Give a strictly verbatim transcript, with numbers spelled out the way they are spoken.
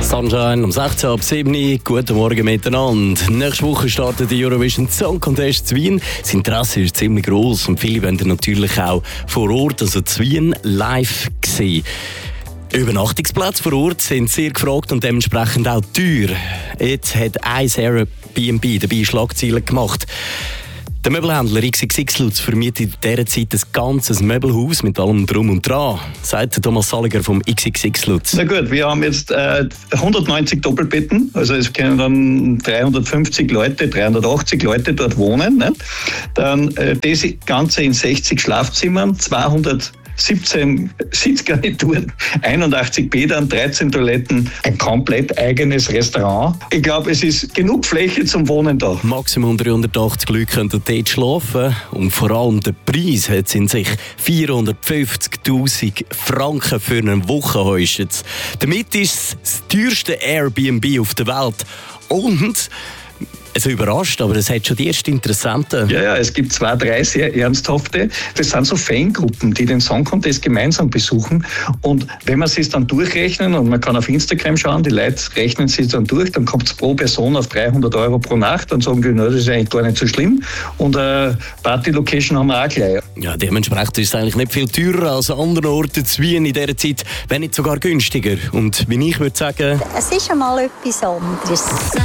Sunshine um sechzehn ab sieben. Guten Morgen miteinander. Nächste Woche startet der Eurovision Song Contest in Wien. Das Interesse ist ziemlich gross und viele wollen natürlich auch vor Ort, also in Wien, live sehen. Übernachtungsplätze vor Ort sind sehr gefragt und dementsprechend auch teuer. Jetzt hat ein Airbnb dabei Schlagzeilen gemacht. Der Möbelhändler X X X Lutz vermietet in dieser Zeit ein ganzes Möbelhaus mit allem Drum und Dran, sagt Thomas Saliger vom X X X Lutz. Na gut, wir haben jetzt äh, hundertneunzig Doppelbetten, also es können dann dreihundertfünfzig Leute, dreihundertachtzig Leute dort wohnen. Ne? Dann äh, das Ganze in sechzig Schlafzimmern, zweihundertsiebzehn Sitzgarnituren, einundachtzig Bädern, dreizehn Toiletten, ein komplett eigenes Restaurant. Ich glaube, es ist genug Fläche zum Wohnen da. Maximum dreihundertachtzig Leute können dort schlafen und vor allem der Preis hat in sich vierhundertfünfzigtausend Franken für eine Woche heute. Damit ist es das teuerste Airbnb auf der Welt und es überrascht, aber es hat schon die ersten Interessenten. Ja, ja, es gibt zwei, drei sehr ernsthafte. Das sind so Fangruppen, die den Song Contest gemeinsam besuchen. Und wenn man es dann durchrechnen, und man kann auf Instagram schauen, die Leute rechnen sich dann durch, dann kommt es pro Person auf dreihundert Euro pro Nacht. Dann sagen die, na, das ist eigentlich gar nicht so schlimm. Und eine Party-Location haben wir auch gleich. Ja, dementsprechend ist es eigentlich nicht viel teurer als an anderen Orten zu Wien in dieser Zeit, wenn nicht sogar günstiger. Und wie ich würde sagen, es ist einmal etwas anderes.